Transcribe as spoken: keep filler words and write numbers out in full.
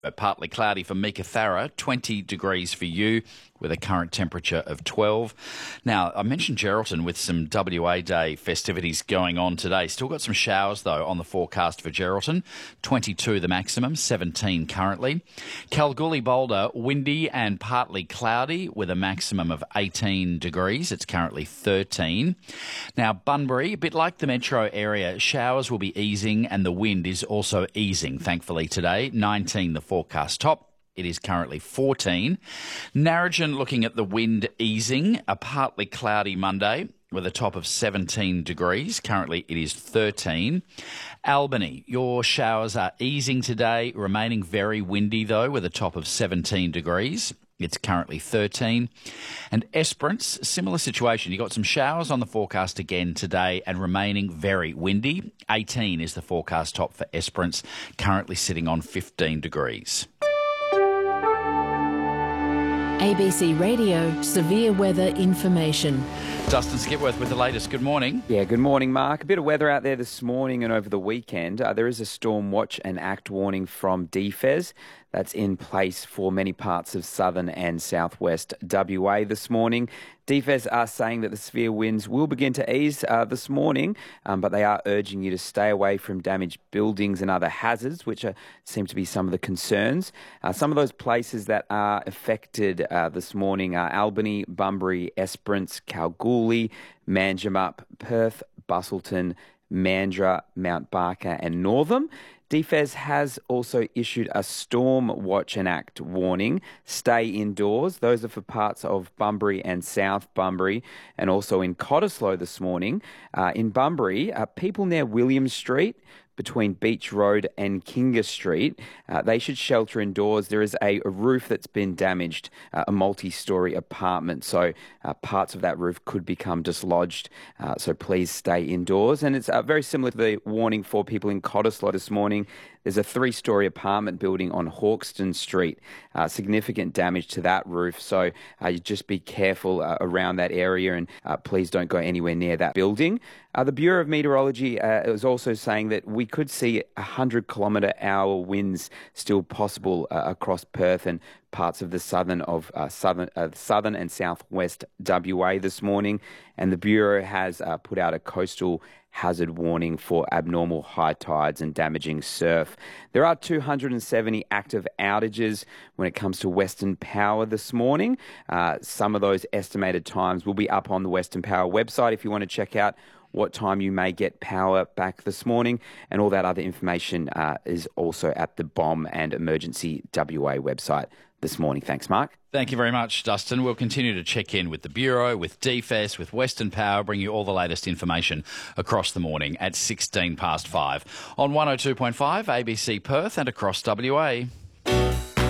Uh, partly cloudy for Meekatharra, twenty degrees for you with a current temperature of twelve. Now, I mentioned Geraldton with some W A Day festivities going on today. Still got some showers, though, on the forecast for Geraldton. twenty-two the maximum, seventeen currently. Kalgoorlie Boulder, windy and partly cloudy with a maximum of eighteen degrees. It's currently thirteen. Now, Bunbury, a bit like the metro area, showers will be easing and the wind is also easing, thankfully, today. nineteen the forecast top. It is currently fourteen. Narrogin, looking at the wind easing, a partly cloudy Monday with a top of seventeen degrees. Currently it is thirteen. Albany, your showers are easing today, remaining very windy though with a top of seventeen degrees. It's currently thirteen. And Esperance, similar situation. You've got some showers on the forecast again today and remaining very windy. eighteen is the forecast top for Esperance, currently sitting on fifteen degrees. A B C Radio Severe Weather Information. Dustin Skipworth with the latest. Good morning. Yeah, good morning, Mark. A bit of weather out there this morning and over the weekend. Uh, there is a storm watch and act warning from D F E S. That's in place for many parts of southern and southwest W A this morning. D F E S are saying that the severe winds will begin to ease uh, this morning, um, but they are urging you to stay away from damaged buildings and other hazards, which are, seem to be some of the concerns. Uh, some of those places that are affected uh, this morning are Albany, Bunbury, Esperance, Kalgoorlie, Manjimup, Perth, Busselton, Mandurah, Mount Barker and Northam. D F E S has also issued a storm watch and act warning. Stay indoors. Those are for parts of Bunbury and South Bunbury, and also in Cottesloe this morning. Uh, in Bunbury, uh, people near William Street, between Beach Road and Kinga Street, uh, they should shelter indoors. There is a, a roof that's been damaged, uh, a multi-storey apartment, so uh, parts of that roof could become dislodged, uh, so please stay indoors. And it's uh, very similar to the warning for people in Cottesloe this morning. There's a three-storey apartment building on Hawkeston Street, uh, significant damage to that roof, so uh, you just be careful uh, around that area, and uh, please don't go anywhere near that building. Uh, the Bureau of Meteorology uh, is also saying that we could see one hundred kilometre hour winds still possible uh, across Perth and parts of the southern of uh, southern uh, southern and southwest W A this morning, and the Bureau has uh, put out a coastal hazard warning for abnormal high tides and damaging surf. There are two hundred seventy active outages when it comes to Western Power this morning. Uh, some of those estimated times will be up on the Western Power website if you want to check out what time you may get power back this morning, and all that other information uh, is also at the B O M and Emergency W A website this morning. Thanks, Mark. Thank you very much, Dustin. We'll continue to check in with the Bureau, with D F E S, with Western Power, bring you all the latest information across the morning at sixteen past five on one oh two point five A B C Perth and across W A.